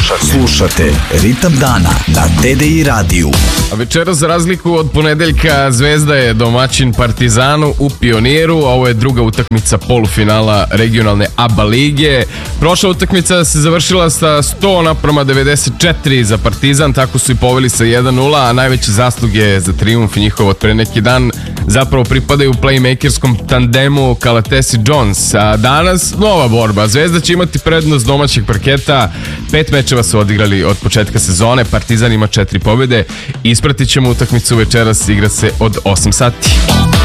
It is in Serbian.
Slušate Ritam dana na TDI radiju. A večera, za razliku od ponedeljka, Zvezda je domaćin Partizanu u Pioniru. Ovo je druga utakmica polufinala regionalne ABA lige. Prošla utakmica se završila sa 100:94 za Partizan, tako su i poveli sa 1:0, a najveće zasluge za trijumf njihov od pre neki dan zapravo pripadaju playmakerskom tandemu Kalatesi-Jones. A danas nova borba. Zvezda će imati prednost domaćeg parketa. 5 mečeva su odigrali od početka sezone, Partizan ima 4 pobjede. Ispratit ćemo utakmicu večeras, igra se od 8 sati.